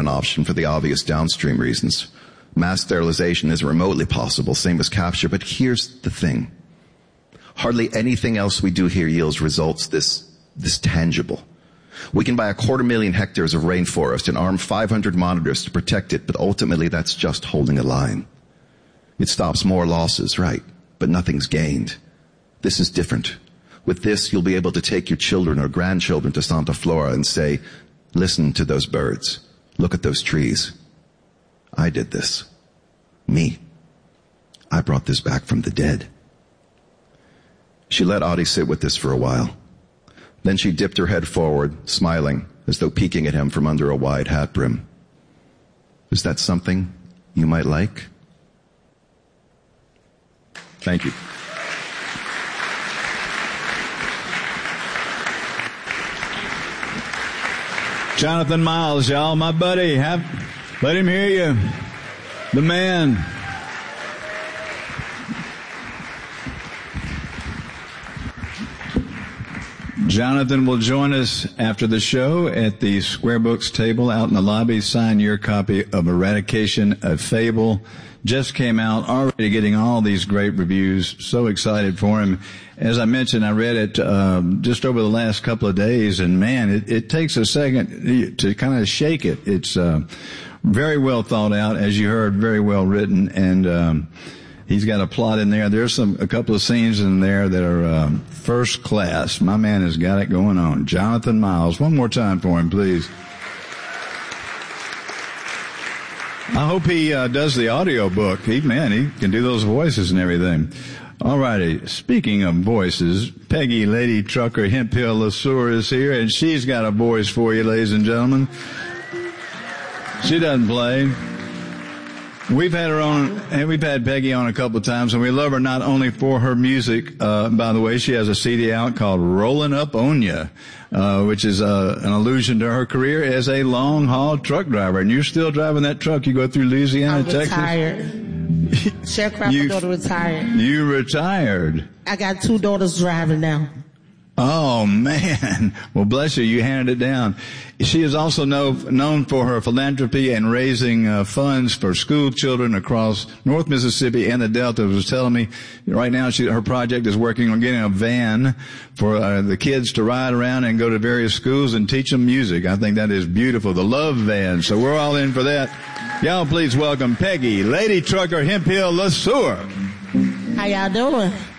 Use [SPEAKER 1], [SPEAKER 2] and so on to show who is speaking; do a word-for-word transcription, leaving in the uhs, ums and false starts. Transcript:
[SPEAKER 1] an option for the obvious downstream reasons. Mass sterilization isn't remotely possible, same as capture, but here's the thing. Hardly anything else we do here yields results this, this tangible. We can buy a quarter million hectares of rainforest and arm five hundred monitors to protect it, but ultimately that's just holding a line. It stops more losses, right, but nothing's gained. This is different. With this, you'll be able to take your children or grandchildren to Santa Flora and say, listen to those birds. Look at those trees. I did this. Me. I brought this back from the dead. She let Audie sit with this for a while. Then she dipped her head forward, smiling, as though peeking at him from under a wide hat brim. Is that something you might like? Thank you.
[SPEAKER 2] Jonathan Miles, y'all, my buddy. Have, let him hear you. The man. Jonathan will join us after the show at the Square Books table out in the lobby. Sign your copy of Eradication of Fable. Just came out, already getting all these great reviews. So excited for him. As I mentioned, I read it um, just over the last couple of days, and man, it, it takes a second to kind of shake it. It's uh, very well thought out, as you heard, very well written, and um, he's got a plot in there. There's some a couple of scenes in there that are um, first class. My man has got it going on. Jonathan Miles, one more time for him, please. I hope he uh, does the audio book. He, man, he can do those voices and everything. All righty. Speaking of voices, Peggy Lady Trucker Hemp Hill LeSueur is here, and she's got a voice for you, ladies and gentlemen. She doesn't play. We've had her on, and we've had Peggy on a couple of times, and we love her not only for her music. Uh, by the way, she has a C D out called Rollin' Up On Ya, uh, which is uh, an allusion to her career as a long-haul truck driver. And you're still driving that truck. You go through Louisiana,
[SPEAKER 3] I'm
[SPEAKER 2] Texas.
[SPEAKER 3] retired. Sharecropper
[SPEAKER 2] You-
[SPEAKER 3] daughter retired.
[SPEAKER 2] You retired.
[SPEAKER 3] I got two daughters driving now.
[SPEAKER 2] Oh, man. Well, bless you. You handed it down. She is also know, known for her philanthropy and raising uh, funds for school children across North Mississippi and the Delta. It was telling me right now she, her project is working on getting a van for uh, the kids to ride around and go to various schools and teach them music. I think that is beautiful. The Love Van. So we're all in for that. Y'all please welcome Peggy, Lady Trucker Hemp Hill LeSueur.
[SPEAKER 3] How y'all doing?